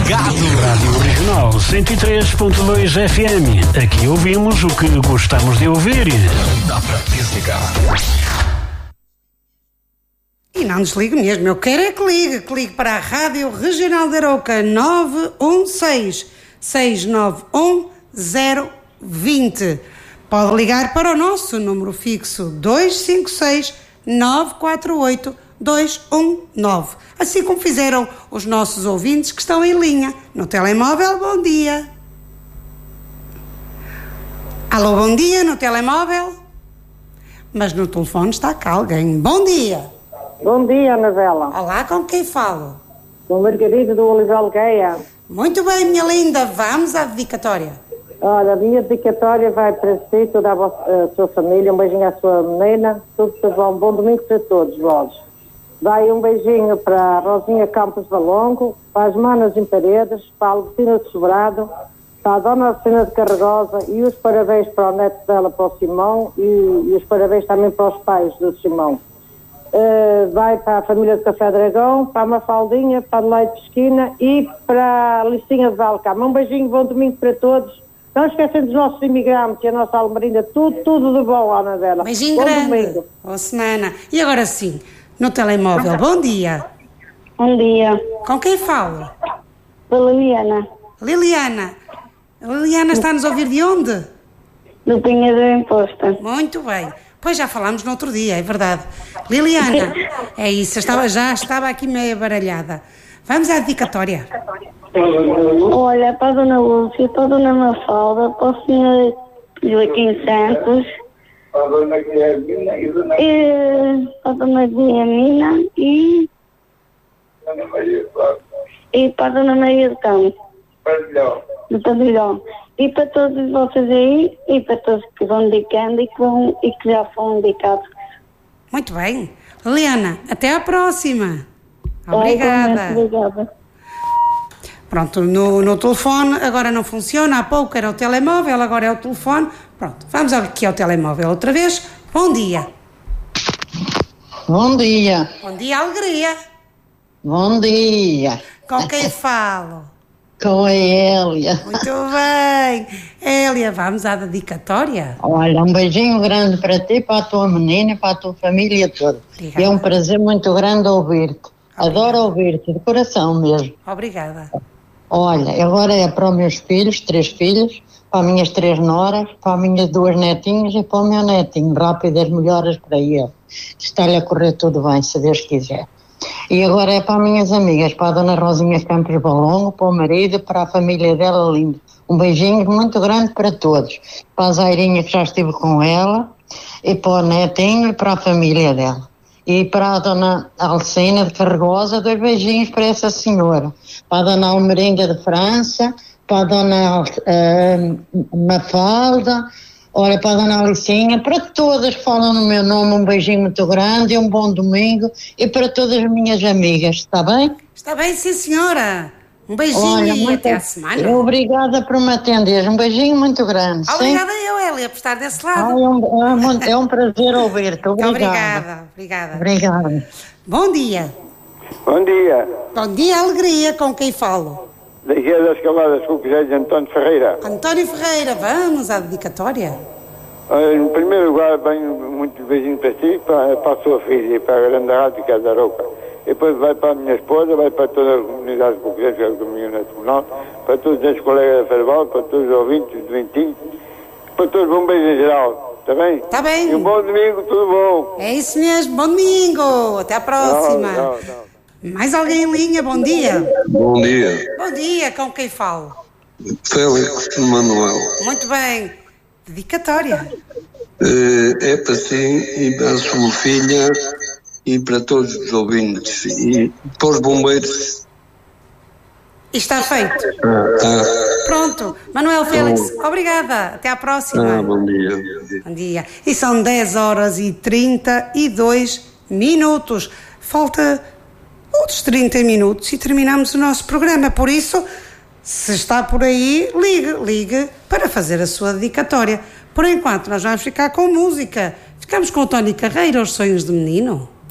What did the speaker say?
ligado. Rádio Regional 103.2 FM. Aqui ouvimos o que gostamos de ouvir. Dá para desligar. E não desligue mesmo, eu quero é que ligue para a Rádio Regional de Arouca 916-691-020. Pode ligar para o nosso número fixo 256-948-219. Assim como fizeram os nossos ouvintes que estão em linha. No telemóvel, bom dia. Alô, bom dia, no telemóvel. Mas no telefone está cá alguém. Bom dia. Bom dia, Anabela. Olá, com quem falo? Com Margarida do Olival Gaia. Muito bem, minha linda, vamos à dedicatória. Olha, a minha dedicatória vai para si, toda a sua família, um beijinho à sua menina, tudo bom, um bom domingo para todos vós. Vai um beijinho para a Rosinha Campos Valongo, para as Manas em Paredes, para a Albertina de Sobrado, para a Dona Alcina de Carregosa e os parabéns para o neto dela, para o Simão, e os parabéns também para os pais do Simão. Vai para a família de Café Dragão, para a Mafaldinha, para a Adelaide Pesquina e para a Licinha de Valcama. Um beijinho, bom domingo para todos. Não esquecem dos nossos imigrantes e a nossa almarinda, tudo de bom, Anabela. Beijinho bom grande. Domingo. Boa semana. E agora sim, no telemóvel, bom dia. Bom dia. Com quem falo? Pela Liliana. Liliana. Liliana está-nos a ouvir de onde? Do Pinha da Imposta. Muito bem. Pois já falámos no outro dia, é verdade. Liliana, é isso, já estava aqui meio baralhada. Vamos à dedicatória. Olha, para a Dona Lúcia, para a Dona Mafalda, para o Sr. Joaquim Santos, Para a Dona Guilhermina e Dona para a Dona Guilhermina e Maria Flávia. e para a Dona Maria do Campo, Pavilhão. do Pavilhão. E para todos vocês aí, e para todos que vão dedicando e que já foram dedicados. Muito bem. Liliana, até à próxima. Obrigada. Obrigada. Pronto, no telefone agora não funciona. Há pouco era o telemóvel, agora é o telefone. Pronto, vamos aqui ao telemóvel outra vez. Bom dia. Bom dia. Bom dia, alegria. Bom dia. Com quem falo? Com a Hélia. Muito bem. Hélia, vamos à dedicatória? Olha, um beijinho grande para ti, para a tua menina e para a tua família toda. Obrigada. É um prazer muito grande ouvir-te. Adoro ouvir-te, de coração mesmo. Obrigada. Olha, agora é para os meus filhos, 3 filhos, para as minhas 3 noras, para as minhas 2 netinhas e para o meu netinho. Rápidas melhoras para ele. Está-lhe a correr tudo bem, se Deus quiser. E agora é para as minhas amigas, para a Dona Rosinha Campos Balongo, para o marido, para a família dela linda. Um beijinho muito grande para todos. Para a Zairinha, que já estive com ela, e para o netinho e para a família dela. E para a Dona Alcina de Carregosa, 2 beijinhos para essa senhora. Para a Dona Almerinda de França, para a Dona Mafalda, olha, para a Dona Alicinha, para todas que falam no meu nome, um beijinho muito grande e um bom domingo, e para todas as minhas amigas, está bem? Está bem, sim, senhora. Um beijinho. Olha, e até à semana. Obrigada por me atender, um beijinho muito grande. Obrigada eu, Hélia, por estar desse lado. É um prazer ouvir-te, obrigada. Obrigada. Bom dia. Bom dia. Bom dia, alegria, com quem falo? Daqui é das Caladas com o de António Ferreira. António Ferreira, vamos à dedicatória? Em primeiro lugar, venho muito beijinho para si, para a sua filha e para a grande rádio que é da Arouca. E depois vai para a minha esposa, vai para toda a comunidade portuguesa, que é a comunidade nacional, para todos os colegas da Ferval, para todos os ouvintes, os doentinhos, para todos, um beijo em geral, está bem? Está bem. E um bom domingo, tudo bom. É isso mesmo, bom domingo, até à próxima. Não. Mais alguém em linha, bom dia. Bom dia. Bom dia, com quem falo? Félix Manuel. Muito bem, dedicatória. É para si e para a sua filha e para todos os ouvintes e para os bombeiros. E está feito. Tá. Pronto, Manuel Félix, obrigada, até à próxima. Bom dia. Bom dia. E são 10h32. Falta outros 30 minutos e terminamos o nosso programa. Por isso, se está por aí, ligue para fazer a sua dedicatória. Por enquanto, nós vamos ficar com música. Ficamos com o Tony Carreira, Os Sonhos de Menino.